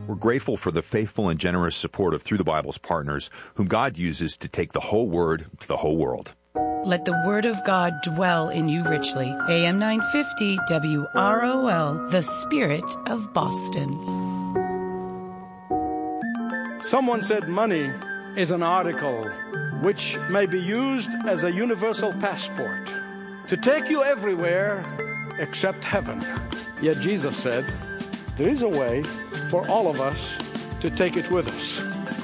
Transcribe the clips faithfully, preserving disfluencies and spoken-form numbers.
We're grateful for the faithful and generous support of Through the Bible's partners, whom God uses to take the whole Word to the whole world. Let the Word of God dwell in you richly. A M nine fifty W R O L, the Spirit of Boston. Someone said money is an article which may be used as a universal passport to take you everywhere except heaven. Yet Jesus said, there is a way for all of us to take it with us.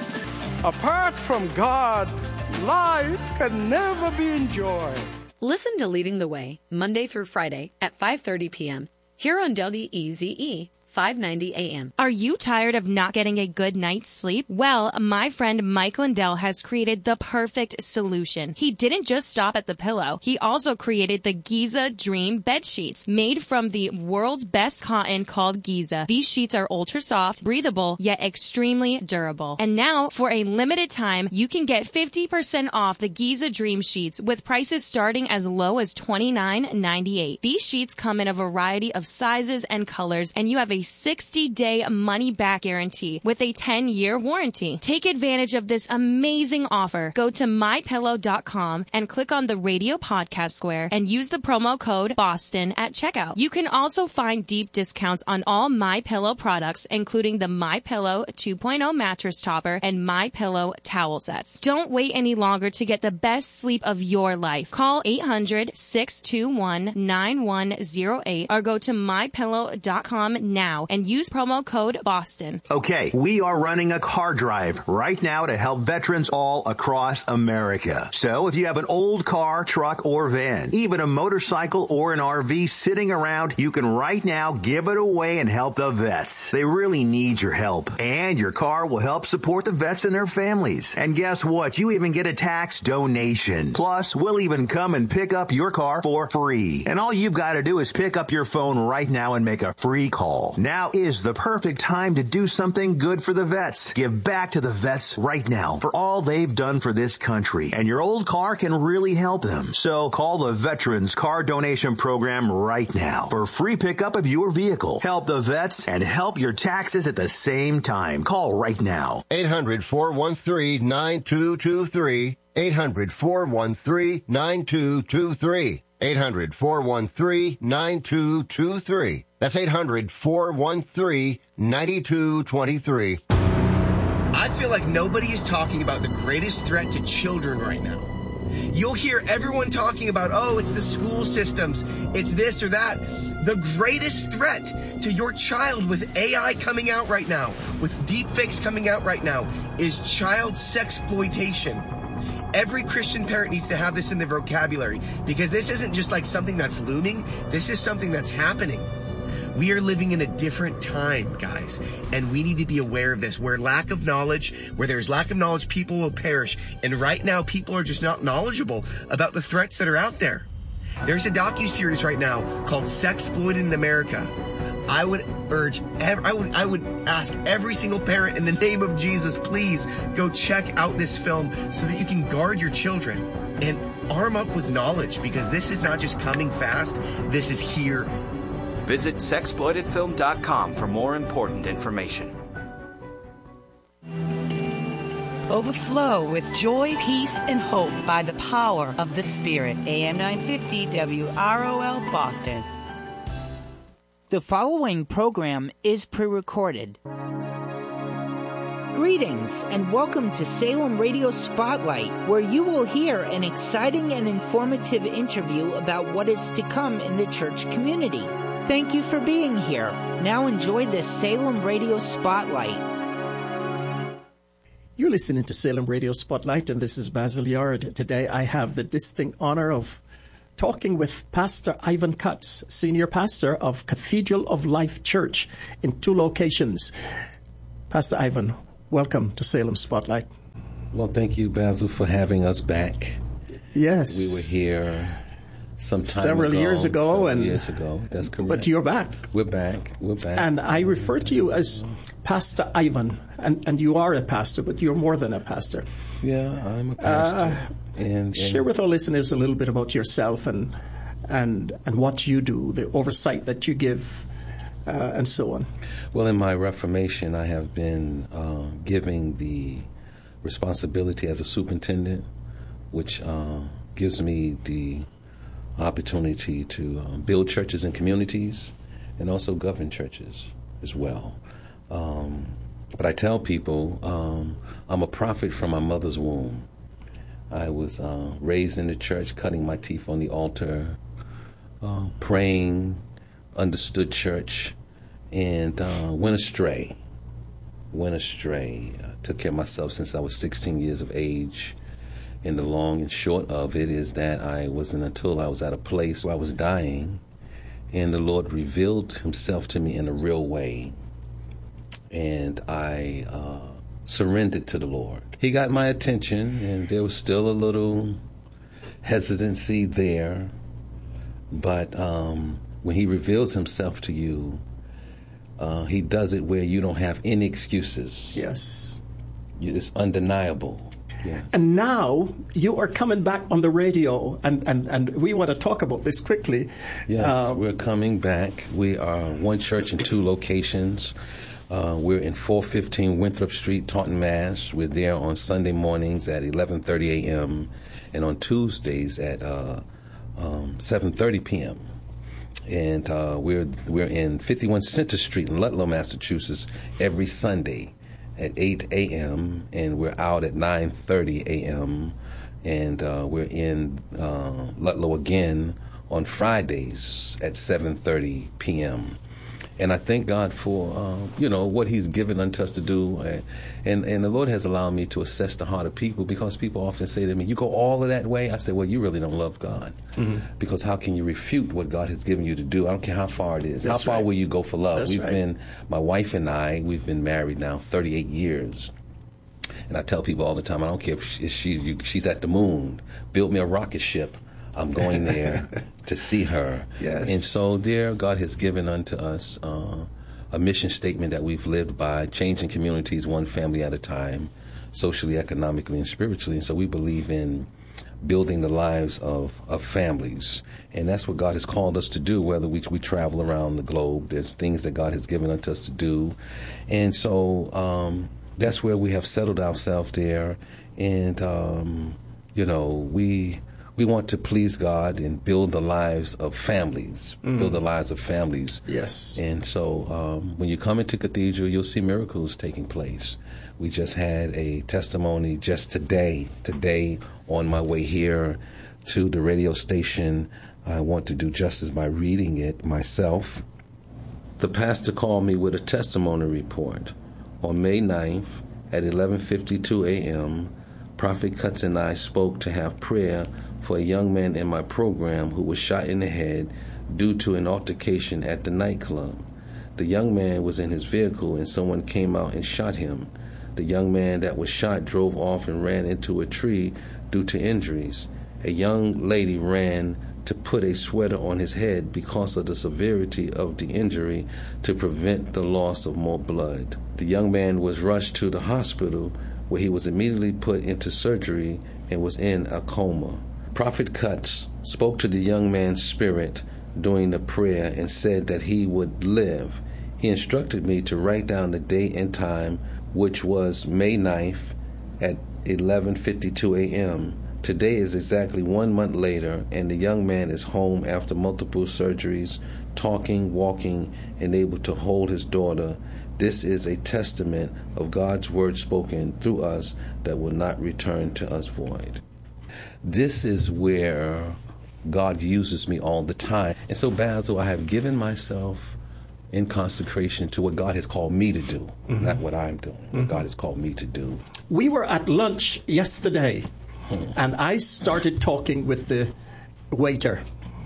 Apart from God, life can never be enjoyed. Listen to Leading the Way, Monday through Friday at five thirty p.m. here on W E Z E, five ninety A M. Are you tired of not getting a good night's sleep? Well, my friend Mike Lindell has created the perfect solution. He didn't just stop at the pillow. He also created the Giza Dream bed sheets, made from the world's best cotton called Giza. These sheets are ultra soft, breathable, yet extremely durable. And now, for a limited time, you can get fifty percent off the Giza Dream sheets with prices starting as low as twenty-nine ninety-eight. These sheets come in a variety of sizes and colors, and you have a sixty-day money-back guarantee with a ten-year warranty. Take advantage of this amazing offer. Go to my pillow dot com and click on the radio podcast square and use the promo code BOSTON at checkout. You can also find deep discounts on all MyPillow products, including the MyPillow two point oh mattress topper and MyPillow towel sets. Don't wait any longer to get the best sleep of your life. Call eight hundred, six two one, nine one zero eight or go to my pillow dot com now and use promo code BOSTON. Okay, we are running a car drive right now to help veterans all across America. So if you have an old car, truck, or van, even a motorcycle or an R V sitting around, you can right now give it away and help the vets. They really need your help. And your car will help support the vets and their families. And guess what? You even get a tax donation. Plus, we'll even come and pick up your car for free. And all you've got to do is pick up your phone right now and make a free call. Now is the perfect time to do something good for the vets. Give back to the vets right now for all they've done for this country. And your old car can really help them. So call the Veterans Car Donation Program right now for free pickup of your vehicle. Help the vets and help your taxes at the same time. Call right now. eight hundred, four one three, nine two two three. eight hundred, four one three, nine two two three. eight hundred, four one three, nine two two three. That's eight hundred, four one three, nine two two three. I feel like nobody is talking about the greatest threat to children right now. You'll hear everyone talking about, oh, it's the school systems, it's this or that. The greatest threat to your child with A I coming out right now, with deepfakes coming out right now, is child sexploitation. Every Christian parent needs to have this in their vocabulary, because this isn't just like something that's looming. This is something that's happening. We are living in a different time, guys, and we need to be aware of this. Where lack of knowledge, where there's lack of knowledge, people will perish. And right now, people are just not knowledgeable about the threats that are out there. There's a docuseries right now called Sexploited in America. I would urge, I would, I would ask every single parent in the name of Jesus, please go check out this film so that you can guard your children and arm up with knowledge, because this is not just coming fast, this is here. Visit sexploited film dot com for more important information. Overflow with joy, peace, and hope by the power of the Spirit. A M nine fifty W R O L Boston. The following program is pre-recorded. Greetings and welcome to Salem Radio Spotlight, where you will hear an exciting and informative interview about what is to come in the church community. Thank you for being here. Now enjoy this Salem Radio Spotlight. You're listening to Salem Radio Spotlight, and this is Basil Yard. Today I have the distinct honor of talking with Pastor Ivan Cutts, Senior Pastor of Cathedral of Life Church in two locations. Pastor Ivan, welcome to Salem Spotlight. Well, thank you, Basil, for having us back. Yes. We were here some time Several ago, years ago. several and years ago. That's correct. But you're back. We're back. We're back. And I refer to you as Pastor Ivan, and, and you are a pastor, but you're more than a pastor. Yeah, I'm a pastor. Uh, and, and share with our listeners a little bit about yourself and and and what you do, the oversight that you give uh, and so on? Well, in my Reformation, I have been uh, giving the responsibility as a superintendent, which uh, gives me the opportunity to uh, build churches and communities and also govern churches as well. Um, but I tell people um, I'm a prophet from my mother's womb. I was uh, raised in the church, cutting my teeth on the altar, uh, praying, understood church, and uh, went astray. Went astray. I took care of myself since I was sixteen years of age. And the long and short of it is that I wasn't until I was at a place where I was dying, and the Lord revealed himself to me in a real way. And I uh, surrendered to the Lord. He got my attention, and there was still a little hesitancy there. But um, when he reveals himself to you, uh, he does it where you don't have any excuses. Yes. It's undeniable. Yes. And now you are coming back on the radio, and, and, and we want to talk about this quickly. Yes, uh, we're coming back. We are one church in two locations. Uh, we're in four fifteen Winthrop Street, Taunton, Mass. We're there on Sunday mornings at eleven thirty a.m. and on Tuesdays at uh, um, seven thirty p.m. And uh, we're we're in fifty-one Center Street in Ludlow, Massachusetts, every Sunday at eight a.m. and we're out at nine thirty a.m. and uh, we're in uh, Ludlow again on Fridays at seven thirty p.m. And I thank God for, uh, you know, what he's given unto us to do. And, and and the Lord has allowed me to assess the heart of people, because people often say to me, you go all of that way? I say, well, you really don't love God. Mm-hmm. Because how can you refute what God has given you to do? I don't care how far it is. That's how far right. will you go for love? That's we've right. been, my wife and I, we've been married now thirty-eight years. And I tell people all the time, I don't care if, she, if she, you, she's at the moon, build me a rocket ship. I'm going there to see her. Yes. And so there, God has given unto us uh, a mission statement that we've lived by, changing communities one family at a time, socially, economically, and spiritually. And so we believe in building the lives of, of families. And that's what God has called us to do, whether we, we travel around the globe. There's things that God has given unto us to do. And so um, that's where we have settled ourselves there. And, um, you know, we... We want to please God and build the lives of families, mm. build the lives of families. Yes. And so um, when you come into Cathedral, you'll see miracles taking place. We just had a testimony just today, today on my way here to the radio station. I want to do justice by reading it myself. The pastor called me with a testimony report. On May ninth at eleven fifty-two a.m., Prophet Cuts and I spoke to have prayer for a young man in my program who was shot in the head due to an altercation at the nightclub. The young man was in his vehicle and someone came out and shot him. The young man that was shot drove off and ran into a tree due to injuries. A young lady ran to put a sweater on his head because of the severity of the injury to prevent the loss of more blood. The young man was rushed to the hospital where he was immediately put into surgery and was in a coma. Prophet Cuts spoke to the young man's spirit during the prayer and said that he would live. He instructed me to write down the date and time, which was May ninth at eleven fifty-two a.m. Today is exactly one month later, and the young man is home after multiple surgeries, talking, walking, and able to hold his daughter. This is a testament of God's word spoken through us that will not return to us void. This is where God uses me all the time. And so, Basil, I have given myself in consecration to what God has called me to do, mm-hmm. not what I'm doing, what mm-hmm. God has called me to do. We were at lunch yesterday, hmm. and I started talking with the waiter.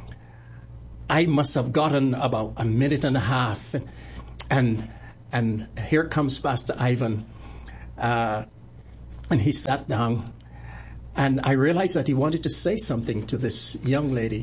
I must have gotten about a minute and a half, and and, and here comes Pastor Ivan, uh, and he sat down. And I realized that he wanted to say something to this young lady.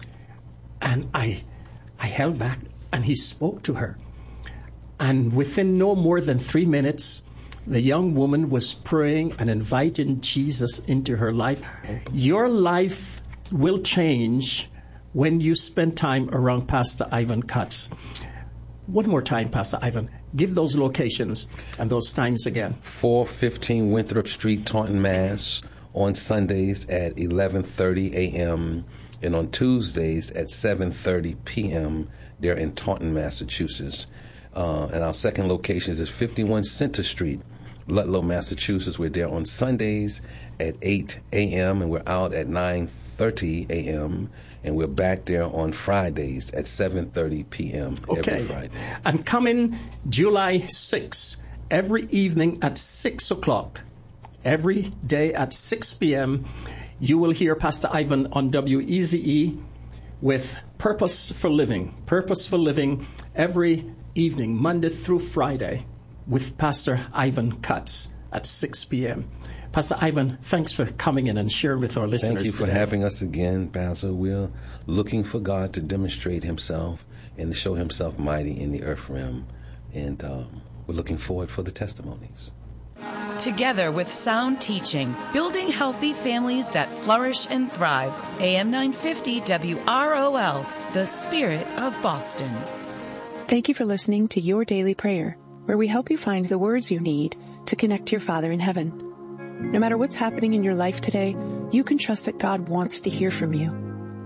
And I I held back, and he spoke to her. And within no more than three minutes, the young woman was praying and inviting Jesus into her life. Your life will change when you spend time around Pastor Ivan Cuts. one more time, Pastor Ivan, give those locations and those times again. four fifteen Winthrop Street, Taunton, Mass. On Sundays at eleven thirty a.m. and on Tuesdays at seven thirty p.m. They're in Taunton, Massachusetts. Uh, and our second location is at fifty-one Center Street, Ludlow, Massachusetts. We're there on Sundays at eight a.m. and we're out at nine thirty a.m. And we're back there on Fridays at seven thirty p.m. Okay. every Friday. And coming July sixth, every evening at six o'clock, every day at six p.m., you will hear Pastor Ivan on W E Z E with Purpose for Living. Purpose for Living every evening, Monday through Friday, with Pastor Ivan Katz at six p.m. Pastor Ivan, thanks for coming in and sharing with our listeners Thank you for today. having us again, Basil. We're looking for God to demonstrate himself and to show himself mighty in the earth realm. And um, we're looking forward for the testimonies. Together with sound teaching, building healthy families that flourish and thrive. A M nine fifty W R O L, the spirit of Boston. Thank you for listening to Your Daily Prayer, where we help you find the words you need to connect to your Father in heaven. No matter what's happening in your life today, you can trust that God wants to hear from you.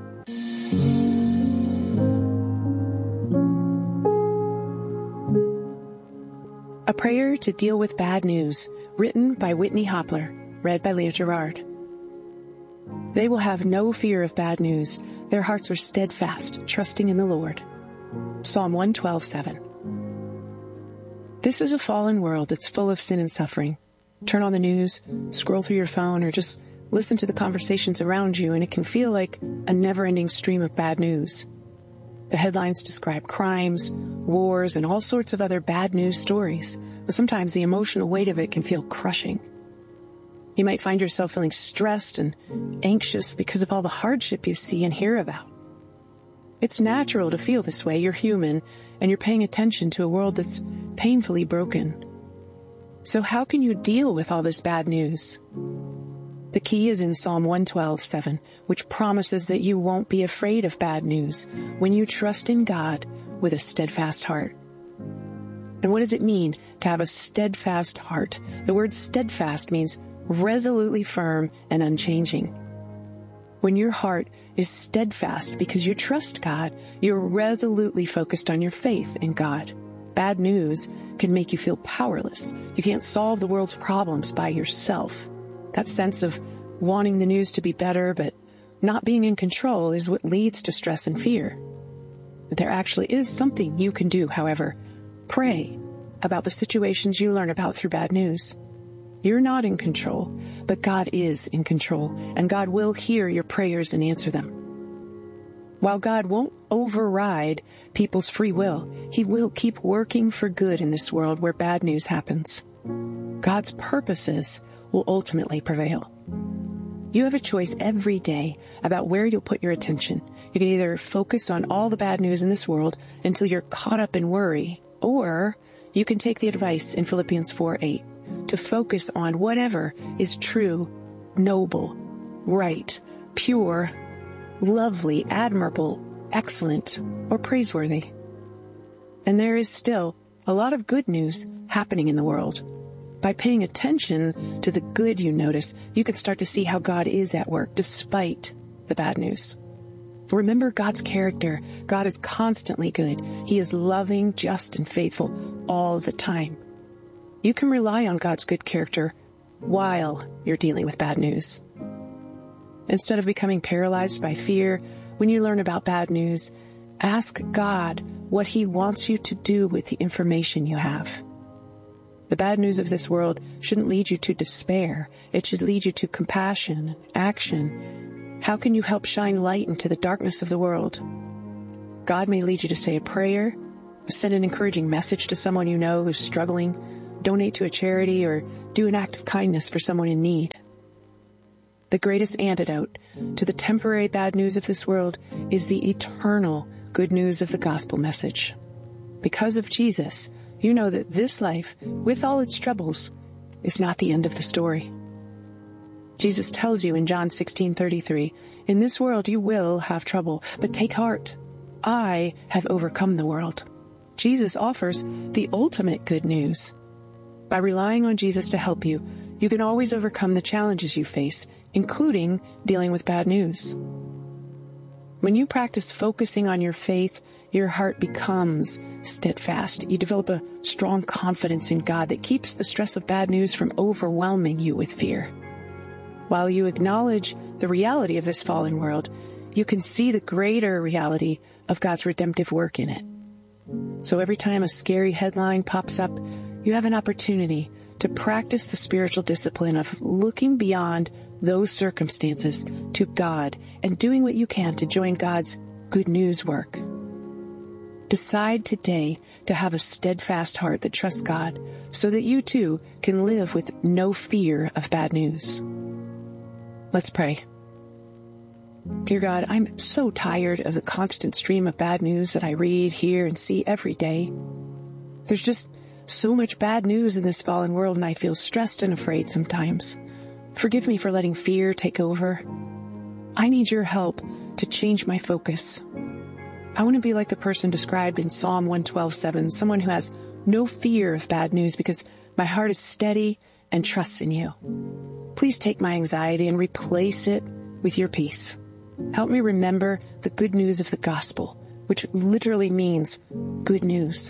A Prayer to Deal with Bad News, written by Whitney Hopler, read by Leah Gerard. They will have no fear of bad news. Their hearts are steadfast, trusting in the Lord. Psalm one twelve, seven. This is a fallen world that's full of sin and suffering. Turn on the news, scroll through your phone, or just listen to the conversations around you, and it can feel like a never-ending stream of bad news. The headlines describe crimes, wars, and all sorts of other bad news stories. But sometimes the emotional weight of it can feel crushing. You might find yourself feeling stressed and anxious because of all the hardship you see and hear about. It's natural to feel this way. You're human, and you're paying attention to a world that's painfully broken. So how can you deal with all this bad news? The key is in Psalm one twelve, seven, which promises that you won't be afraid of bad news when you trust in God with a steadfast heart. And what does it mean to have a steadfast heart? The word steadfast means resolutely firm and unchanging. When your heart is steadfast because you trust God, you're resolutely focused on your faith in God. Bad news can make you feel powerless. You can't solve the world's problems by yourself. That sense of wanting the news to be better, but not being in control is what leads to stress and fear. There actually is something you can do, however. Pray about the situations you learn about through bad news. You're not in control, but God is in control, and God will hear your prayers and answer them. While God won't override people's free will, He will keep working for good in this world where bad news happens. God's purposes will ultimately prevail. You have a choice every day about where you'll put your attention. You can either focus on all the bad news in this world until you're caught up in worry, or you can take the advice in Philippians four eight to focus on whatever is true, noble, right, pure, lovely, admirable, excellent, or praiseworthy. And there is still a lot of good news happening in the world. By paying attention to the good you notice, you can start to see how God is at work despite the bad news. Remember God's character. God is constantly good. He is loving, just, and faithful all the time. You can rely on God's good character while you're dealing with bad news. Instead of becoming paralyzed by fear, when you learn about bad news, ask God what He wants you to do with the information you have. The bad news of this world shouldn't lead you to despair. It should lead you to compassion and action. How can you help shine light into the darkness of the world? God may lead you to say a prayer, send an encouraging message to someone you know who's struggling, donate to a charity, or do an act of kindness for someone in need. The greatest antidote to the temporary bad news of this world is the eternal good news of the gospel message. Because of Jesus, you know that this life, with all its troubles, is not the end of the story. Jesus tells you in John sixteen thirty-three, "In this world you will have trouble, but take heart. I have overcome the world." Jesus offers the ultimate good news. By relying on Jesus to help you, you can always overcome the challenges you face, including dealing with bad news. When you practice focusing on your faith, your heart becomes steadfast. You develop a strong confidence in God that keeps the stress of bad news from overwhelming you with fear. While you acknowledge the reality of this fallen world, you can see the greater reality of God's redemptive work in it. So every time a scary headline pops up, you have an opportunity to practice the spiritual discipline of looking beyond those circumstances to God and doing what you can to join God's good news work. Decide today to have a steadfast heart that trusts God so that you too can live with no fear of bad news. Let's pray. Dear God, I'm so tired of the constant stream of bad news that I read, hear, and see every day. There's just so much bad news in this fallen world, and I feel stressed and afraid sometimes. Forgive me for letting fear take over. I need your help to change my focus. I want to be like the person described in Psalm one twelve seven, someone who has no fear of bad news because my heart is steady and trusts in you. Please take my anxiety and replace it with your peace. Help me remember the good news of the gospel, which literally means good news.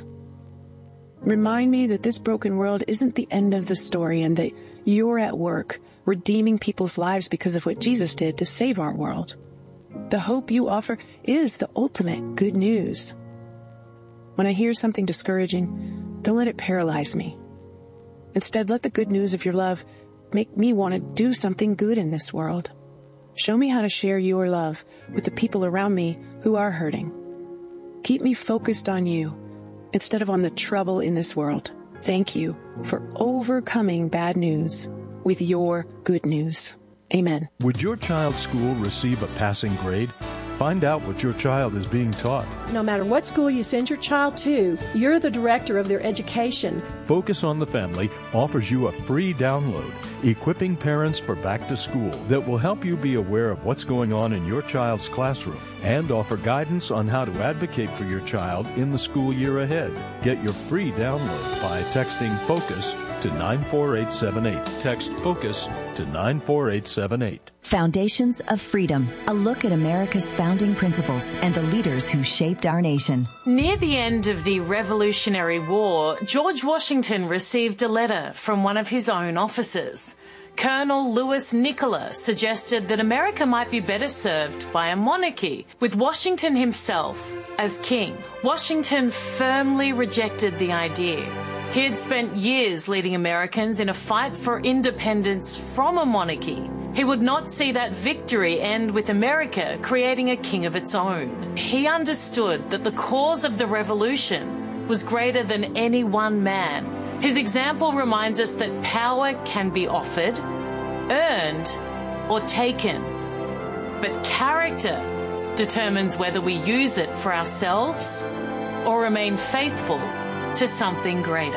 Remind me that this broken world isn't the end of the story and that you're at work redeeming people's lives because of what Jesus did to save our world. The hope you offer is the ultimate good news. When I hear something discouraging, don't let it paralyze me. Instead, let the good news of your love make me want to do something good in this world. Show me how to share your love with the people around me who are hurting. Keep me focused on you instead of on the trouble in this world. Thank you for overcoming bad news with your good news. Amen. Would your child's school receive a passing grade? Find out what your child is being taught. No matter what school you send your child to, you're the director of their education. Focus on the Family offers you a free download, Equipping Parents for Back to School, that will help you be aware of what's going on in your child's classroom and offer guidance on how to advocate for your child in the school year ahead. Get your free download by texting FOCUS to nine four eight seven eight. Text FOCUS to nine four eight seven eight. Foundations of Freedom, a look at America's founding principles and the leaders who shaped our nation. Near the end of the Revolutionary War, George Washington received a letter from one of his own officers. Colonel Louis Nicola suggested that America might be better served by a monarchy, with Washington himself as king. Washington firmly rejected the idea. He had spent years leading Americans in a fight for independence from a monarchy. He would not see that victory end with America creating a king of its own. He understood that the cause of the revolution was greater than any one man. His example reminds us that power can be offered, earned, or taken. But character determines whether we use it for ourselves or remain faithful to something greater.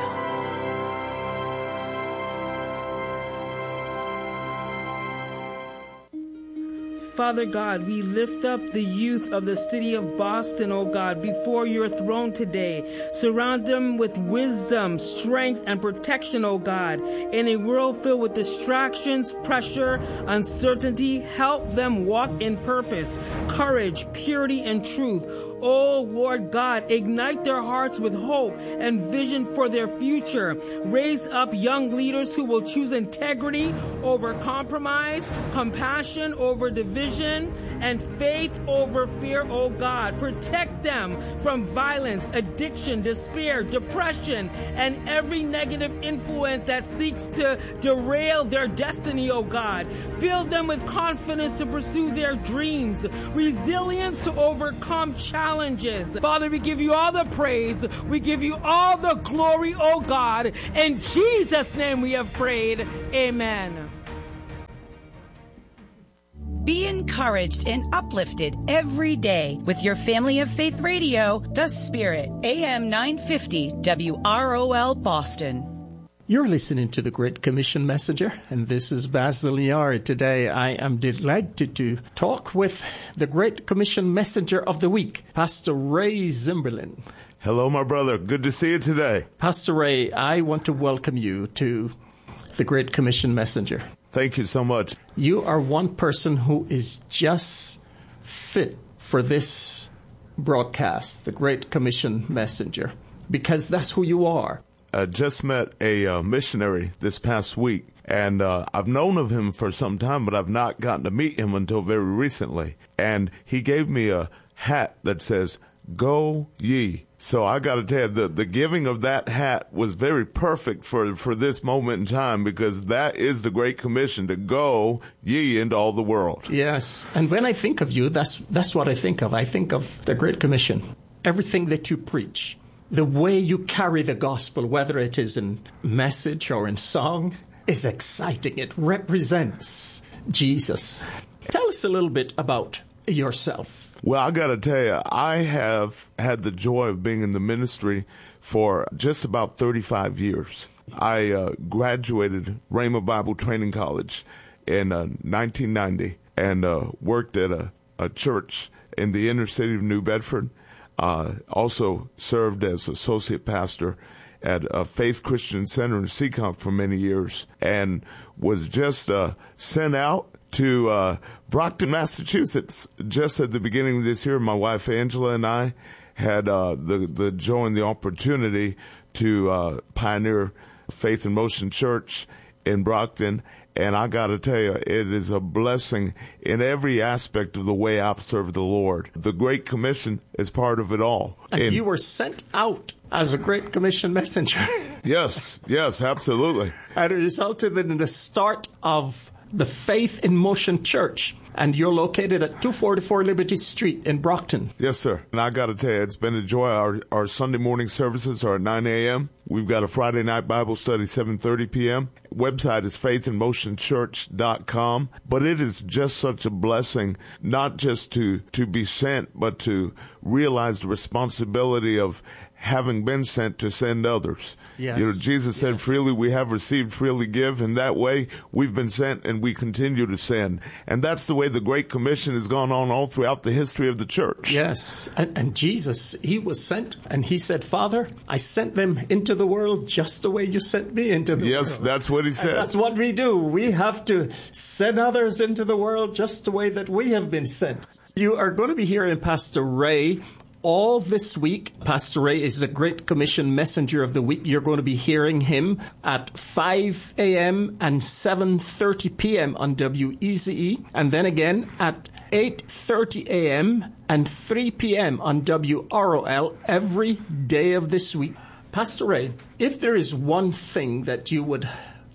Father God, we lift up the youth of the city of Boston, oh God, before your throne today. Surround them with wisdom, strength, and protection, oh God. In a world filled with distractions, pressure, uncertainty, help them walk in purpose, courage, purity, and truth. Oh, Lord God, ignite their hearts with hope and vision for their future. Raise up young leaders who will choose integrity over compromise, compassion over division, and faith over fear, oh God. Protect them from violence, addiction, despair, depression, and every negative influence that seeks to derail their destiny, oh God. Fill them with confidence to pursue their dreams, resilience to overcome challenges. Challenges. Father, we give you all the praise. We give you all the glory, oh God. In Jesus' name we have prayed. Amen. Be encouraged and uplifted every day with your Family of Faith Radio, The Spirit, A M nine fifty W R O L Boston. You're listening to the Great Commission Messenger, and this is Basil Yard. Today, I am delighted to talk with the Great Commission Messenger of the Week, Pastor Ray Zimberlin. Hello, my brother. Good to see you today. Pastor Ray, I want to welcome you to the Great Commission Messenger. Thank you so much. You are one person who is just fit for this broadcast, the Great Commission Messenger, because that's who you are. I just met a uh, missionary this past week, and uh, I've known of him for some time, but I've not gotten to meet him until very recently. And he gave me a hat that says, "Go ye." So I got to tell you, the, the giving of that hat was very perfect for, for this moment in time, because that is the Great Commission, to go ye into all the world. Yes. And when I think of you, that's that's what I think of. I think of the Great Commission. Everything that you preach, the way you carry the gospel, whether it is in message or in song, is exciting. It represents Jesus. Tell us a little bit about yourself. Well, I got to tell you, I have had the joy of being in the ministry for just about thirty-five years. I uh, graduated Rhema Bible Training College in uh, nineteen ninety and uh, worked at a, a church in the inner city of New Bedford. Uh, also served as associate pastor at a Faith Christian Center in Seekonk for many years, and was just uh, sent out to uh, Brockton, Massachusetts, just at the beginning of this year. My wife Angela and I had uh, the the joy and the opportunity to uh, pioneer Faith in Motion Church in Brockton, and I got to tell you, it is a blessing in every aspect of the way I've served the Lord. The Great Commission is part of it all. And, and you were sent out as a Great Commission messenger. Yes, yes, absolutely. And it resulted in the start of the Faith in Motion Church, and you're located at two forty-four Liberty Street in Brockton. Yes, sir. And I got to tell you, it's been a joy. Our, our Sunday morning services are at nine a.m. We've got a Friday night Bible study, seven thirty p.m. Website is faith in motion church dot com. But it is just such a blessing, not just to, to be sent, but to realize the responsibility of having been sent to send others. Yes. You know, Jesus said, yes. freely we have received, freely give. And that way we've been sent and we continue to send. And that's the way the Great Commission has gone on all throughout the history of the church. Yes. And, and Jesus, he was sent, and he said, Father, I sent them into the world just the way you sent me into the yes, world. Yes, that's what he said. And that's what we do. We have to send others into the world just the way that we have been sent. You are going to be hearing Pastor Ray all this week. Pastor Ray is the Great Commission Messenger of the Week. You're going to be hearing him at five a.m. and seven thirty p.m. on W E Z E, and then again at eight thirty a.m. and three p.m. on W R O L every day of this week. Pastor Ray, if there is one thing that you would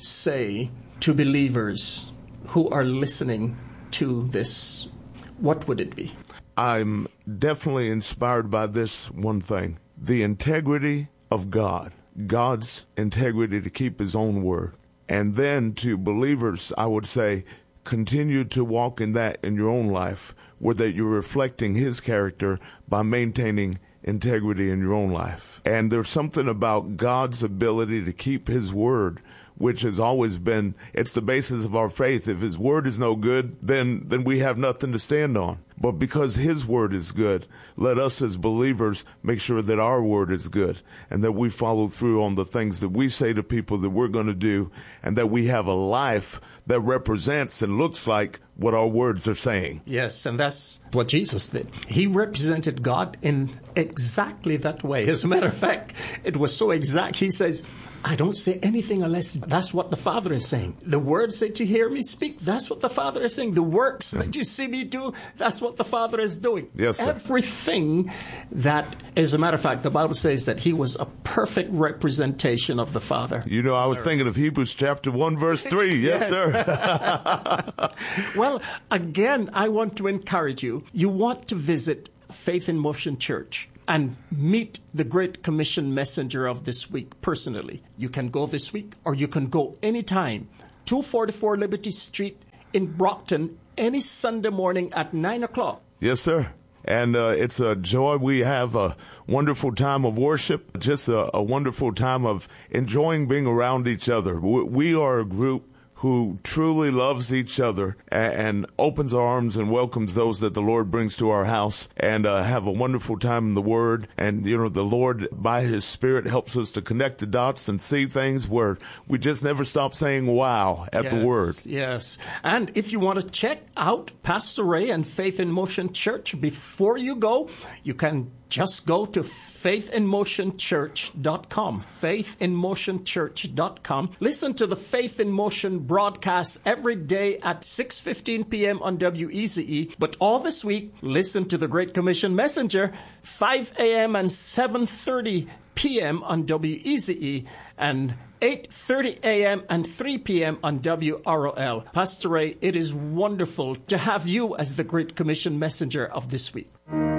say to believers who are listening to this, what would it be? I'm definitely inspired by this one thing: the integrity of God, God's integrity to keep his own word. And then to believers, I would say, continue to walk in that in your own life, where that you're reflecting his character by maintaining integrity in your own life. And there's something about God's ability to keep his word, which has always been, it's the basis of our faith. If his word is no good, then then we have nothing to stand on. But because his word is good, let us as believers make sure that our word is good, and that we follow through on the things that we say to people that we're going to do, and that we have a life that represents and looks like what our words are saying. Yes, and that's what Jesus did. He represented God in exactly that way. As a matter of fact, it was so exact. He says, I don't say anything unless that's what the Father is saying. The words that you hear me speak, that's what the Father is saying. The works that you see me do, that's what the Father is doing. Yes, sir. Everything that, as a matter of fact, the Bible says that he was a perfect representation of the Father. You know, I was thinking of Hebrews chapter one, verse three. Yes, yes. sir. Well, again, I want to encourage you. You want to visit Faith in Motion Church and meet the Great Commission Messenger of this week personally. You can go this week, or you can go anytime. two forty-four Liberty Street in Brockton, any Sunday morning at nine o'clock. Yes, sir. And uh, it's a joy. We have a wonderful time of worship, just a, a wonderful time of enjoying being around each other. We, we are a group who truly loves each other and, and opens arms and welcomes those that the Lord brings to our house, and uh, have a wonderful time in the Word. And, you know, the Lord, by His Spirit, helps us to connect the dots and see things where we just never stop saying wow at yes, the Word. Yes. And if you want to check out Pastor Ray and Faith in Motion Church before you go, you can just go to faith in motion church dot com, faith in motion church dot com. Listen to the Faith in Motion broadcast every day at six fifteen p.m. on W E Z E. But all this week, listen to the Great Commission Messenger, five a.m. and seven thirty p.m. on W E Z E, and eight thirty a.m. and three p.m. on W R O L. Pastor Ray, it is wonderful to have you as the Great Commission Messenger of this week.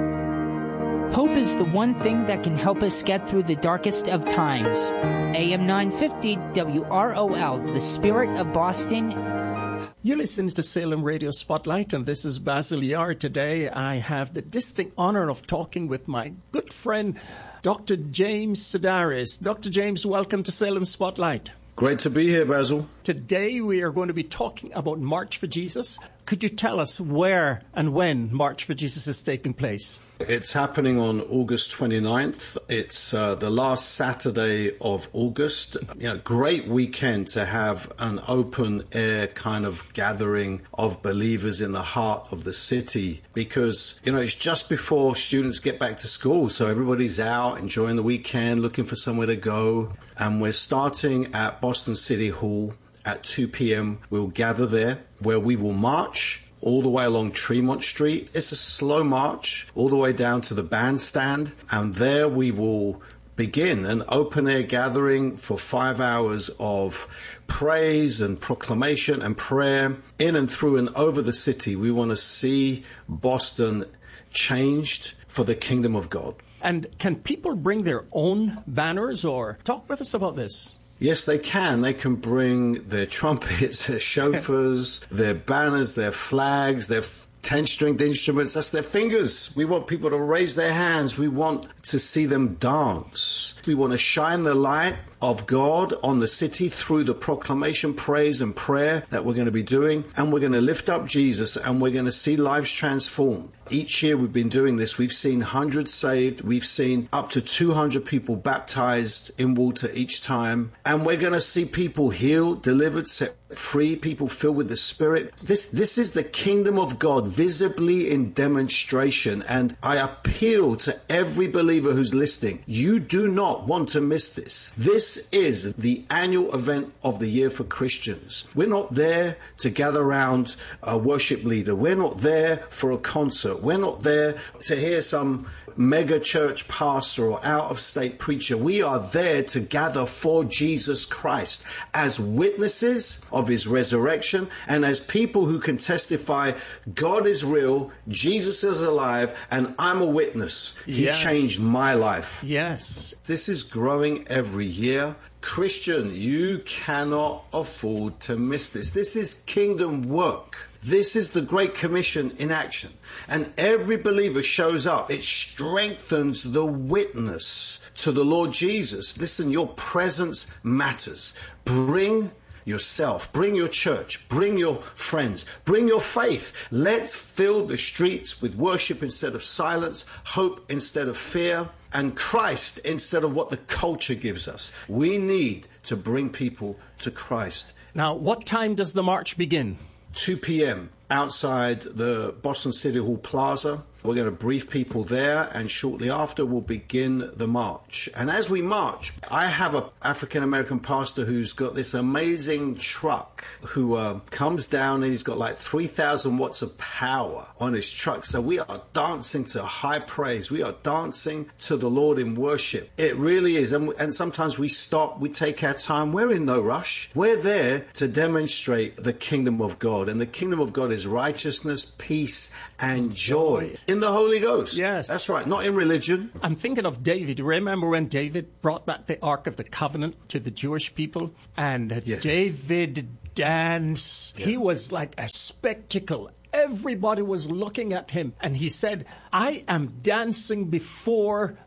Hope is the one thing that can help us get through the darkest of times. A M nine fifty W R O L, the Spirit of Boston. You're listening to Salem Radio Spotlight, and this is Basil Yard. Today I have the distinct honor of talking with my good friend, Doctor James Sedaris. Doctor James, welcome to Salem Spotlight. Great to be here, Basil. Today we are going to be talking about March for Jesus. Could you tell us where and when March for Jesus is taking place? It's happening on August twenty-ninth. It's uh, the last Saturday of August. You know, great weekend to have an open air kind of gathering of believers in the heart of the city, because, you know, it's just before students get back to school. So everybody's out enjoying the weekend, looking for somewhere to go. And we're starting at Boston City Hall at two p.m. We'll gather there, where we will march all the way along Tremont Street. It's a slow march all the way down to the bandstand, and there we will begin an open-air gathering for five hours of praise and proclamation and prayer in and through and over the city. We want to see Boston changed for the kingdom of God. And can people bring their own banners, or talk with us about this? Yes, they can. They can bring their trumpets, their shofars, their banners, their flags, their ten-stringed instruments. That's their fingers. We want people to raise their hands. We want to see them dance. We want to shine the light of God on the city through the proclamation, praise, and prayer that we're going to be doing. And we're going to lift up Jesus, and we're going to see lives transformed. Each year we've been doing this. We've seen hundreds saved. We've seen up to two hundred people baptized in water each time. And we're going to see people healed, delivered, set free, people filled with the Spirit. This, this is the kingdom of God visibly in demonstration. And I appeal to every believer who's listening. You do not want to miss this. This is the annual event of the year for Christians. We're not there to gather around a worship leader. We're not there for a concert. We're not there to hear some mega church pastor or out-of-state preacher. We are there to gather for Jesus Christ as witnesses of his resurrection and as people who can testify God is real, Jesus is alive, and I'm a witness. He Yes. changed my life. Yes. This is growing every year. Christian, you cannot afford to miss this. This is kingdom work. This is the Great Commission in action. And every believer shows up. It strengthens the witness to the Lord Jesus. Listen, your presence matters. Bring yourself, bring your church, bring your friends, bring your faith. Let's fill the streets with worship instead of silence, hope instead of fear, and Christ instead of what the culture gives us. We need to bring people to Christ. Now, what time does the march begin? two p.m. outside the Boston City Hall Plaza. We're going to brief people there, and shortly after we'll begin the march. And as we march, I have an African-American pastor who's got this amazing truck who uh, comes down, and he's got like three thousand watts of power on his truck. So we are dancing to high praise. We are dancing to the Lord in worship. It really is. And, and sometimes we stop, we take our time. We're in no rush. We're there to demonstrate the kingdom of God. And the kingdom of God is righteousness, peace, and joy. In the Holy Ghost. Yes. That's right. Not in religion. I'm thinking of David. Remember when David brought back the Ark of the Covenant to the Jewish people? And Yes. David danced. He was like a spectacle. Everybody was looking at him. And he said, I am dancing before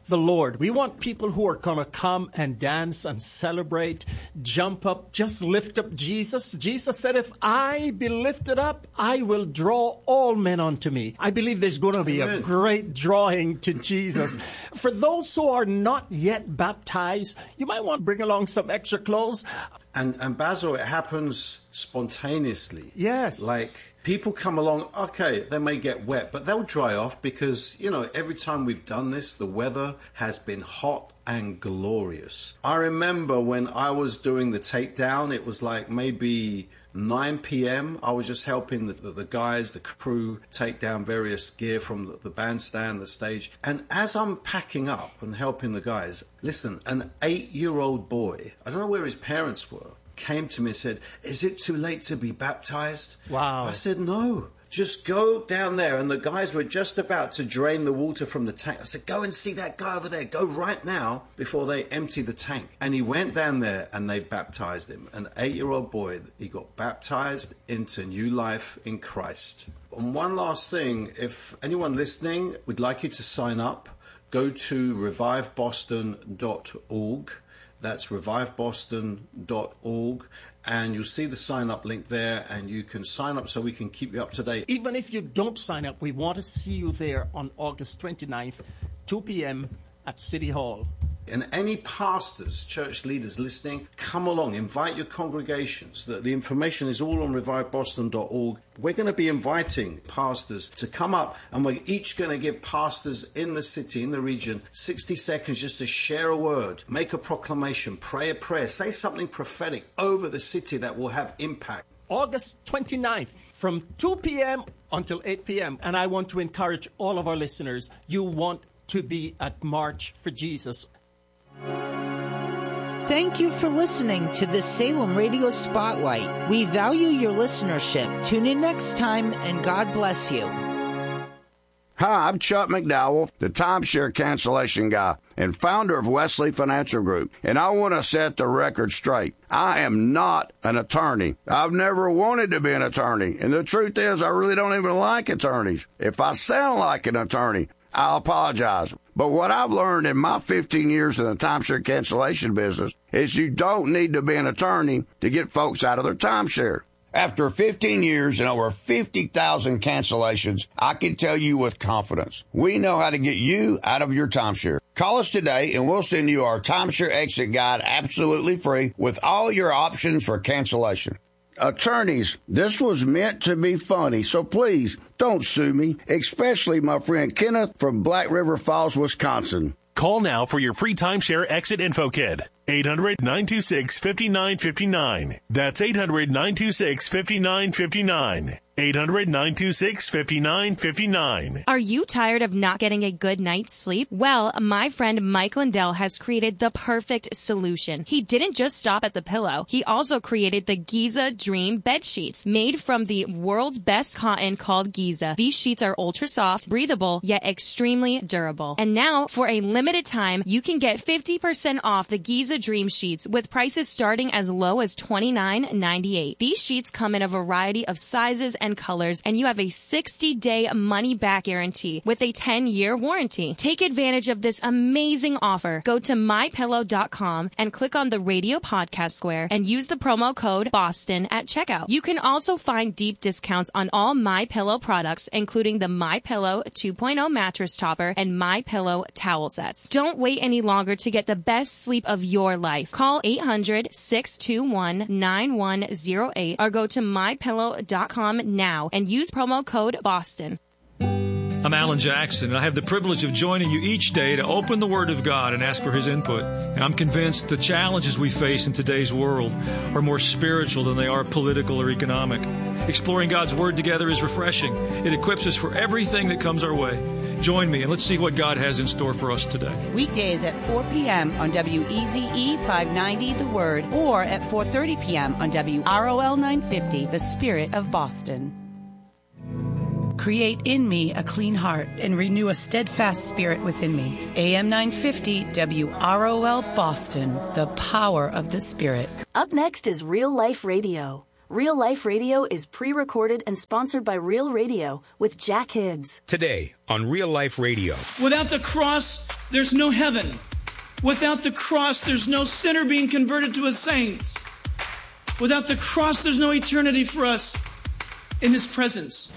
the Lord. We want people who are going to come and dance and celebrate, jump up, just lift up Jesus. Jesus said, if I be lifted up, I will draw all men unto me. I believe there's going to be Amen. a great drawing to Jesus. For those who are not yet baptized, you might want to bring along some extra clothes. And, and Basil, it happens spontaneously. Yes. Like, people come along, okay, they may get wet, but they'll dry off because, you know, every time we've done this, the weather has been hot and glorious. I remember when I was doing the takedown, it was like maybe nine p.m. I was just helping the, the, the guys, the crew, take down various gear from the, the bandstand, the stage. And as I'm packing up and helping the guys, listen, an eight-year-old boy, I don't know where his parents were, came to me and said, is it too late to be baptized? Wow. I said, no. Just go down there. And the guys were just about to drain the water from the tank. I said, go and see that guy over there. Go right now before they empty the tank. And he went down there and they baptized him. An eight-year-old boy, he got baptized into new life in Christ. And one last thing, if anyone listening would like you to sign up, go to revive boston dot org. That's revive boston dot org. And you'll see the sign-up link there, and you can sign up so we can keep you up to date. Even if you don't sign up, we want to see you there on August twenty-ninth, two p.m. at City Hall. And any pastors, church leaders listening, come along, invite your congregations. The, the information is all on revive boston dot org. We're going to be inviting pastors to come up, and we're each going to give pastors in the city, in the region, sixty seconds just to share a word, make a proclamation, pray a prayer, say something prophetic over the city that will have impact. August twenty-ninth, from two p.m. until eight p.m. And I want to encourage all of our listeners, you want to be at March for Jesus. Thank you for listening to the Salem Radio Spotlight. We value your listenership. Tune in next time, and God bless you. Hi, I'm Chuck McDowell, the timeshare cancellation guy and founder of Wesley Financial Group, and I want to set the record straight. I am not an attorney. I've never wanted to be an attorney, and the truth is I really don't even like attorneys. If I sound like an attorney, I'll apologize. But what I've learned in my fifteen years in the timeshare cancellation business is you don't need to be an attorney to get folks out of their timeshare. After fifteen years and over fifty thousand cancellations, I can tell you with confidence, we know how to get you out of your timeshare. Call us today and we'll send you our timeshare exit guide absolutely free with all your options for cancellation. Attorneys, this was meant to be funny, so please don't sue me, especially my friend Kenneth from Black River Falls, Wisconsin. Call now for your free timeshare exit info kit. eight hundred, nine two six, five nine five nine. That's eight hundred, nine two six, five nine five nine. eight hundred, nine two six, five nine five nine. Are you tired of not getting a good night's sleep? Well, my friend Mike Lindell has created the perfect solution. He didn't just stop at the pillow. He also created the Giza Dream bed sheets, made from the world's best cotton called Giza. These sheets are ultra soft, breathable, yet extremely durable. And now, for a limited time, you can get fifty percent off the Giza Dream sheets with prices starting as low as twenty-nine ninety-eight. These sheets come in a variety of sizes and colors, and you have a sixty day money-back guarantee with a ten year warranty. Take advantage of this amazing offer. Go to my pillow dot com and click on the radio podcast square and use the promo code BOSTON at checkout. You can also find deep discounts on all MyPillow products, including the MyPillow two point oh mattress topper and MyPillow towel sets. Don't wait any longer to get the best sleep of your life. Call eight hundred, six two one, nine one zero eight or go to my pillow dot com now and use promo code BOSTON. I'm Alan Jackson, and I have the privilege of joining you each day to open the Word of God and ask for His input. And I'm convinced the challenges we face in today's world are more spiritual than they are political or economic. Exploring God's Word together is refreshing. It equips us for everything that comes our way. Join me, and let's see what God has in store for us today. Weekdays at four p.m. on W E Z E five ninety The Word, or at four thirty p.m. on W R O L nine fifty The Spirit of Boston. Create in me a clean heart and renew a steadfast spirit within me. A M nine fifty W R O L Boston, the power of the Spirit. Up next is Real Life Radio. Real Life Radio is pre-recorded and sponsored by Real Radio with Jack Hibbs. Today on Real Life Radio. Without the cross, there's no heaven. Without the cross, there's no sinner being converted to a saint. Without the cross, there's no eternity for us in His presence.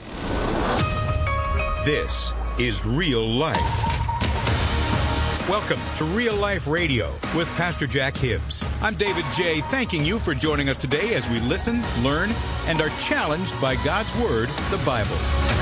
This is Real Life. Welcome to Real Life Radio with Pastor Jack Hibbs. I'm David J., thanking you for joining us today as we listen, learn, and are challenged by God's Word, the Bible.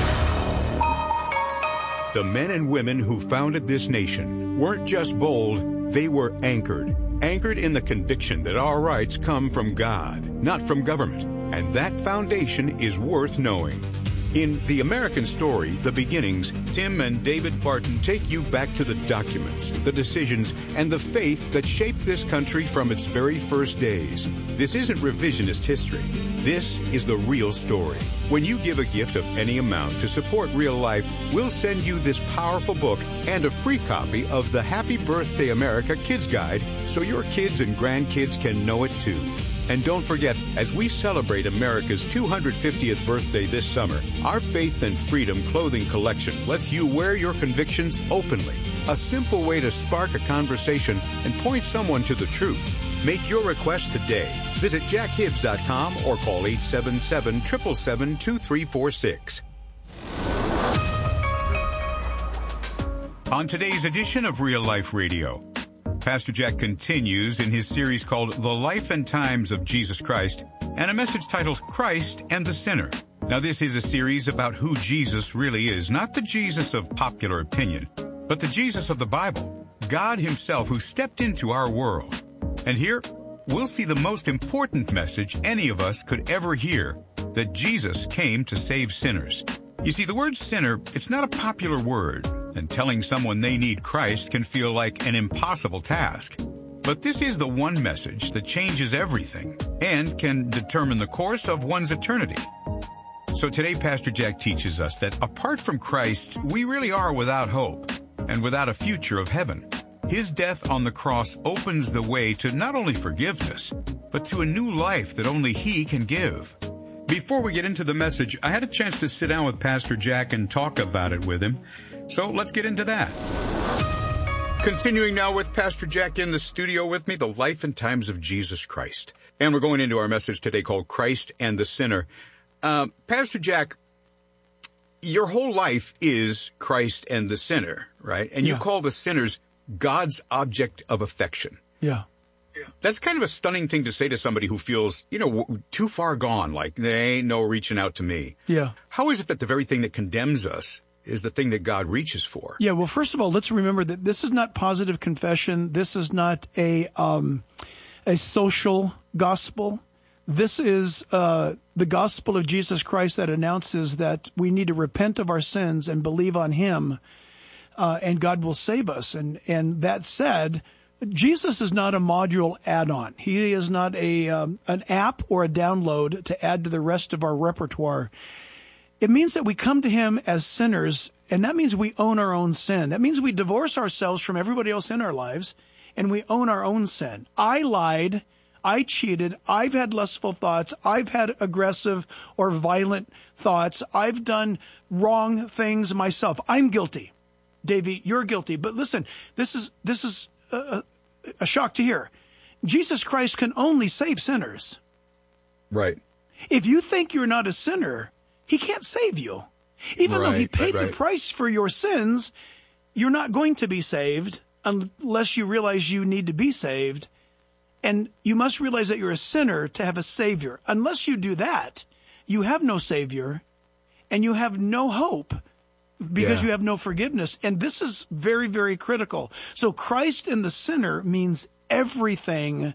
The men and women who founded this nation weren't just bold, they were anchored. Anchored in the conviction that our rights come from God, not from government. And that foundation is worth knowing. In The American Story, The Beginnings, Tim and David Barton take you back to the documents, the decisions, and the faith that shaped this country from its very first days. This isn't revisionist history. This is the real story. When you give a gift of any amount to support Real Life, we'll send you this powerful book and a free copy of the Happy Birthday America Kids Guide so your kids and grandkids can know it too. And don't forget, as we celebrate America's two hundred fiftieth birthday this summer, our Faith and Freedom clothing collection lets you wear your convictions openly. A simple way to spark a conversation and point someone to the truth. Make your request today. Visit jack hibbs dot com or call eight seven seven, seven seven seven, two three four six. On today's edition of Real Life Radio, Pastor Jack continues in his series called The Life and Times of Jesus Christ, and a message titled Christ and the Sinner. Now, this is a series about who Jesus really is, not the Jesus of popular opinion, but the Jesus of the Bible, God Himself who stepped into our world. And here, we'll see the most important message any of us could ever hear, that Jesus came to save sinners. You see, the word sinner, it's not a popular word, and telling someone they need Christ can feel like an impossible task. But this is the one message that changes everything and can determine the course of one's eternity. So today, Pastor Jack teaches us that apart from Christ, we really are without hope and without a future of heaven. His death on the cross opens the way to not only forgiveness, but to a new life that only He can give. Before we get into the message, I had a chance to sit down with Pastor Jack and talk about it with him. So let's get into that. Continuing now with Pastor Jack in the studio with me, the life and times of Jesus Christ. And we're going into our message today called Christ and the Sinner. Uh, Pastor Jack, your whole life is Christ and the sinner, right? And yeah. You call the sinners God's object of affection. Yeah. That's kind of a stunning thing to say to somebody who feels, you know, too far gone, like they ain't no reaching out to me. Yeah. How is it that the very thing that condemns us is the thing that God reaches for? Yeah, well, first of all, let's remember that this is not positive confession. This is not a um, a social gospel. This is uh, the gospel of Jesus Christ that announces that we need to repent of our sins and believe on Him, uh, and God will save us. And, and that said, Jesus is not a module add-on. He is not a um, an app or a download to add to the rest of our repertoire. It means that we come to Him as sinners, and that means we own our own sin. That means we divorce ourselves from everybody else in our lives, and we own our own sin. I lied. I cheated. I've had lustful thoughts. I've had aggressive or violent thoughts. I've done wrong things myself. I'm guilty. Davey, you're guilty. But listen, this is this is a, a shock to hear. Jesus Christ can only save sinners. Right. If you think you're not a sinner, He can't save you. Even right, though He paid right, right. the price for your sins, you're not going to be saved unless you realize you need to be saved. And you must realize that you're a sinner to have a Savior. Unless you do that, you have no Savior and you have no hope because yeah. you have no forgiveness. And this is very, very critical. So Christ and the sinner means everything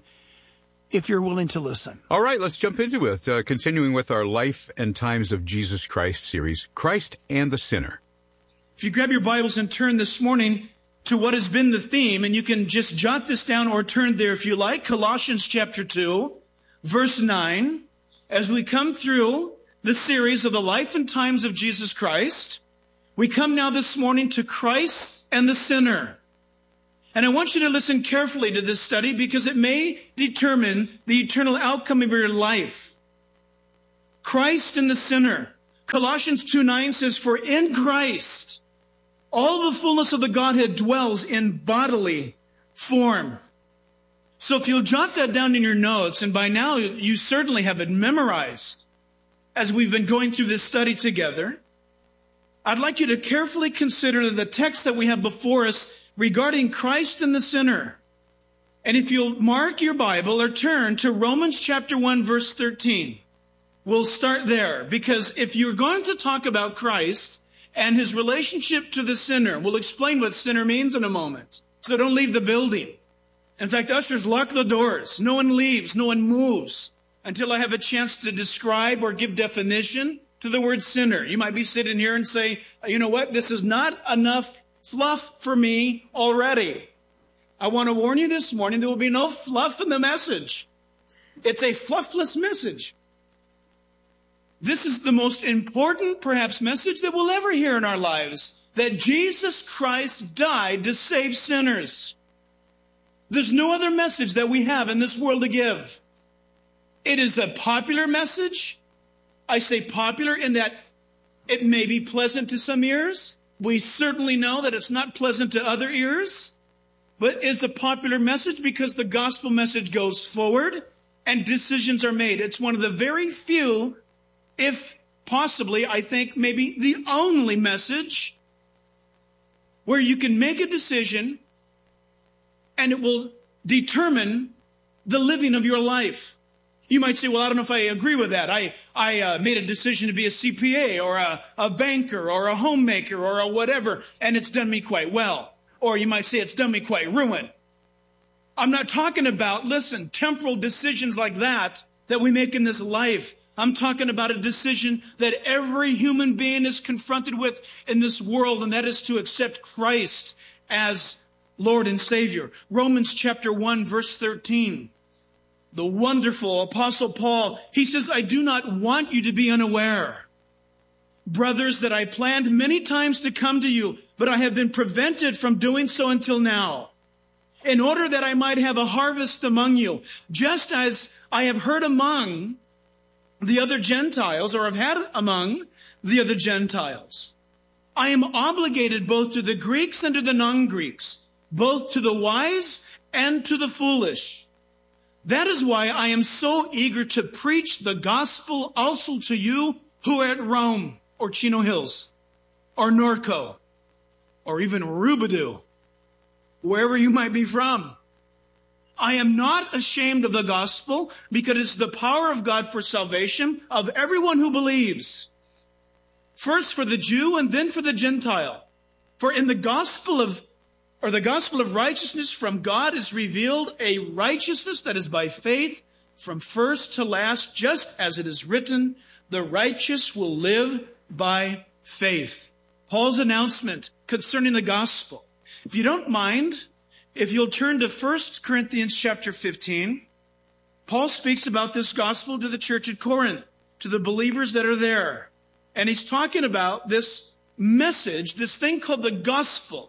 if you're willing to listen. All right, let's jump into it. Uh, continuing with our Life and Times of Jesus Christ series, Christ and the Sinner. If you grab your Bibles and turn this morning to what has been the theme, and you can just jot this down or turn there if you like, Colossians chapter two, verse nine, as we come through the series of the Life and Times of Jesus Christ, we come now this morning to Christ and the Sinner. And I want you to listen carefully to this study because it may determine the eternal outcome of your life. Christ and the sinner. Colossians two nine says, for in Christ, all the fullness of the Godhead dwells in bodily form. So if you'll jot that down in your notes, and by now you certainly have it memorized as we've been going through this study together, I'd like you to carefully consider the text that we have before us regarding Christ and the sinner. And if you'll mark your Bible or turn to Romans chapter one, verse thirteen, we'll start there. Because if you're going to talk about Christ and his relationship to the sinner, we'll explain what sinner means in a moment. So don't leave the building. In fact, ushers, lock the doors. No one leaves, no one moves until I have a chance to describe or give definition to the word sinner. You might be sitting here and say, you know what, this is not enough fluff for me already. I want to warn you this morning, there will be no fluff in the message. It's a fluffless message. This is the most important, perhaps, message that we'll ever hear in our lives, that Jesus Christ died to save sinners. There's no other message that we have in this world to give. It is a popular message. I say popular in that it may be pleasant to some ears. We certainly know that it's not pleasant to other ears. But it's a popular message because the gospel message goes forward and decisions are made. It's one of the very few, if possibly, I think maybe the only message where you can make a decision and it will determine the living of your life. You might say, well, I don't know if I agree with that. I, I uh, made a decision to be a C P A or a, a banker or a homemaker or a whatever, and it's done me quite well. Or you might say it's done me quite ruin. I'm not talking about, listen, temporal decisions like that that we make in this life. I'm talking about a decision that every human being is confronted with in this world, and that is to accept Christ as Lord and Savior. Romans chapter one, verse thirteen. The wonderful Apostle Paul, he says, I do not want you to be unaware, brothers, that I planned many times to come to you, but I have been prevented from doing so until now, in order that I might have a harvest among you, just as I have heard among the other Gentiles, or have had among the other Gentiles. I am obligated both to the Greeks and to the non-Greeks, both to the wise and to the foolish. That is why I am so eager to preach the gospel also to you who are at Rome, or Chino Hills, or Norco, or even Rubidoux, wherever you might be from. I am not ashamed of the gospel, because it's the power of God for salvation of everyone who believes. First for the Jew and then for the Gentile. For in the gospel of, or the gospel of righteousness from God is revealed a righteousness that is by faith from first to last, just as it is written, the righteous will live by faith. Paul's announcement concerning the gospel. If you don't mind, if you'll turn to First Corinthians chapter fifteen, Paul speaks about this gospel to the church at Corinth, to the believers that are there. And he's talking about this message, this thing called the gospel.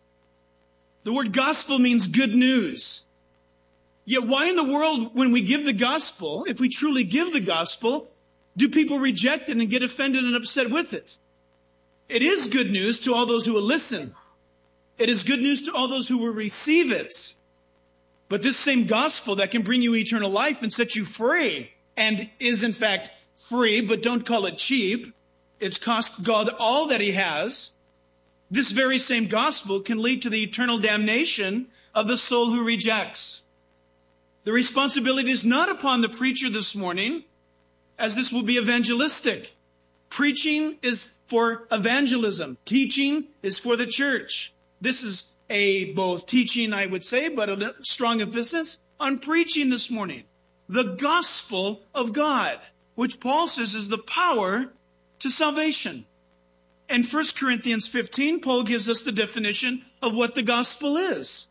The word gospel means good news. Yet why in the world, when we give the gospel, if we truly give the gospel, do people reject it and get offended and upset with it? It is good news to all those who will listen. It is good news to all those who will receive it. But this same gospel that can bring you eternal life and set you free, and is in fact free, but don't call it cheap. It's cost God all that he has. This very same gospel can lead to the eternal damnation of the soul who rejects. The responsibility is not upon the preacher this morning, as this will be evangelistic. Preaching is for evangelism. Teaching is for the church. This is a both teaching, I would say, but a strong emphasis on preaching this morning. The gospel of God, which Paul says is the power to salvation. In First Corinthians fifteen, Paul gives us the definition of what the gospel is.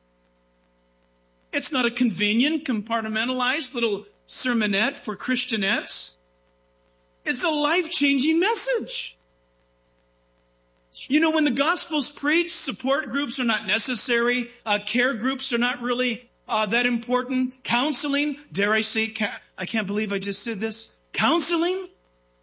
It's not a convenient, compartmentalized little sermonette for Christianettes. It's a life-changing message. You know, when the gospel's preached, support groups are not necessary. Uh, care groups are not really uh, that important. Counseling, dare I say, ca- I can't believe I just said this. Counseling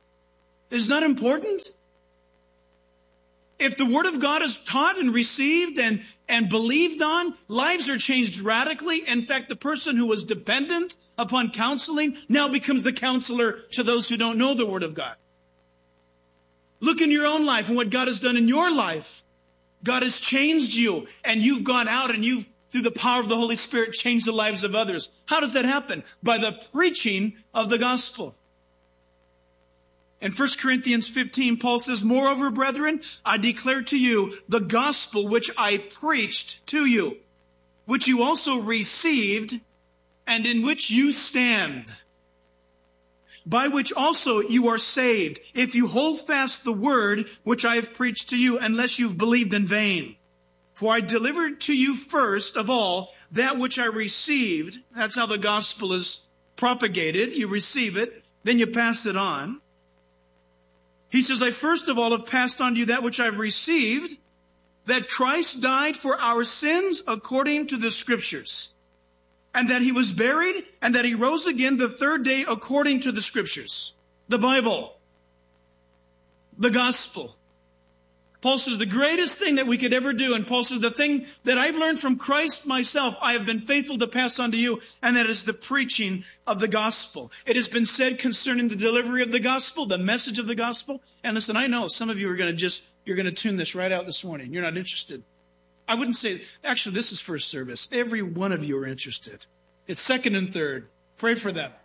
is not important? If the Word of God is taught and received and, and believed on, lives are changed radically. In fact, the person who was dependent upon counseling now becomes the counselor to those who don't know the Word of God. Look in your own life and what God has done in your life. God has changed you, and you've gone out and you've, through the power of the Holy Spirit, changed the lives of others. How does that happen? By the preaching of the gospel. In First Corinthians fifteen, Paul says, "Moreover, brethren, I declare to you the gospel which I preached to you, which you also received, and in which you stand, by which also you are saved, if you hold fast the word which I have preached to you, unless you've believed in vain. For I delivered to you first of all that which I received." That's how the gospel is propagated. You receive it, then you pass it on. He says, "I first of all have passed on to you that which I've received, that Christ died for our sins according to the Scriptures, and that he was buried, and that he rose again the third day according to the Scriptures." The Bible. The gospel. Paul says the greatest thing that we could ever do, and Paul says the thing that I've learned from Christ myself, I have been faithful to pass on to you, and that is the preaching of the gospel. It has been said concerning the delivery of the gospel, the message of the gospel. And listen, I know some of you are going to just, you're going to tune this right out this morning. You're not interested. I wouldn't say, actually, this is first service. Every one of you are interested. It's second and third. Pray for them.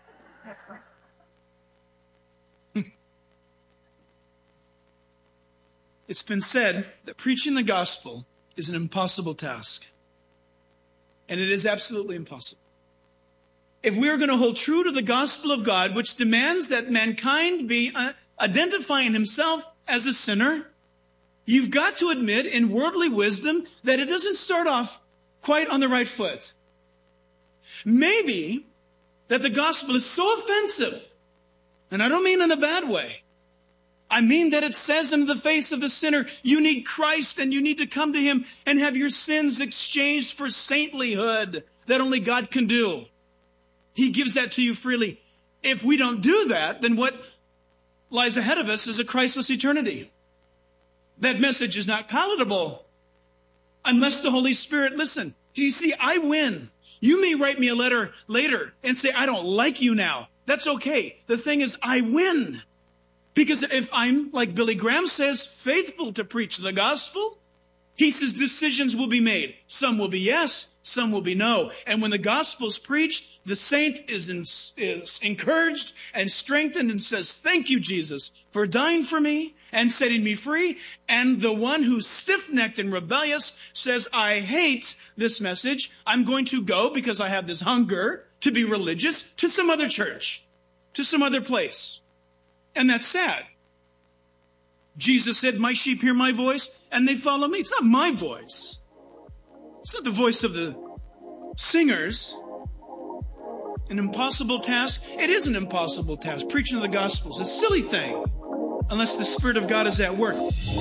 It's been said that preaching the gospel is an impossible task. And it is absolutely impossible. If we are going to hold true to the gospel of God, which demands that mankind be uh, identifying himself as a sinner, you've got to admit in worldly wisdom that it doesn't start off quite on the right foot. Maybe that the gospel is so offensive, and I don't mean in a bad way. I mean that it says in the face of the sinner, you need Christ and you need to come to him and have your sins exchanged for saintlyhood that only God can do. He gives that to you freely. If we don't do that, then what lies ahead of us is a Christless eternity. That message is not palatable unless the Holy Spirit, listen, you see, I win. You may write me a letter later and say, I don't like you now. That's okay. The thing is, I win. Because if I'm, like Billy Graham says, faithful to preach the gospel, he says decisions will be made. Some will be yes, some will be no. And when the gospel is preached, the saint is, in, is encouraged and strengthened and says, thank you, Jesus, for dying for me and setting me free. And the one who's stiff-necked and rebellious says, I hate this message. I'm going to go because I have this hunger to be religious to some other church, to some other place. And that's sad. Jesus said, my sheep hear my voice and they follow me. It's not my voice. It's not the voice of the singers. An impossible task. It is an impossible task. Preaching the gospel is a silly thing unless the Spirit of God is at work.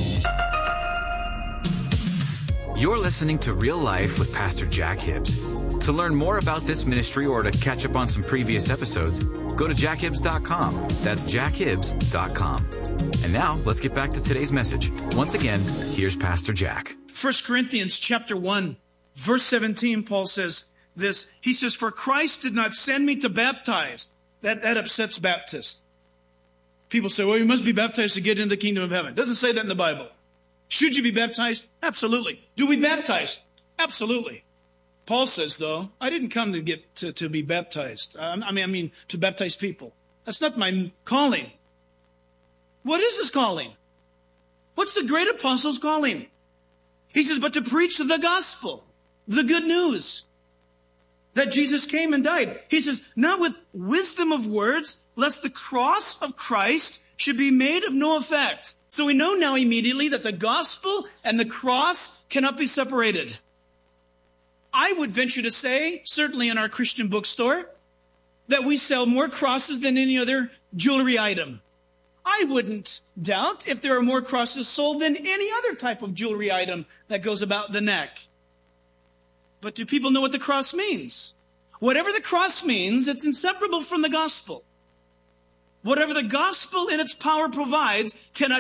You're listening to Real Life with Pastor Jack Hibbs. To learn more about this ministry or to catch up on some previous episodes, go to jack hibbs dot com. That's jack hibbs dot com. And now, let's get back to today's message. Once again, here's Pastor Jack. First Corinthians chapter one, verse seventeen, Paul says this. He says, for Christ did not send me to baptize. That, that upsets Baptists. People say, well, you must be baptized to get into the kingdom of heaven. It doesn't say that in the Bible. Should you be baptized? Absolutely. Do we baptize? Absolutely. Paul says, though, I didn't come to get to, to be baptized. I mean, I mean, to baptize people. That's not my calling. What is his calling? What's the great apostle's calling? He says, but to preach the gospel, the good news that Jesus came and died. He says, not with wisdom of words, lest the cross of Christ should be made of no effect. So we know now immediately that the gospel and the cross cannot be separated. I would venture to say, certainly in our Christian bookstore, that we sell more crosses than any other jewelry item. I wouldn't doubt if there are more crosses sold than any other type of jewelry item that goes about the neck. But do people know what the cross means? Whatever the cross means, it's inseparable from the gospel. Whatever the gospel in its power provides cannot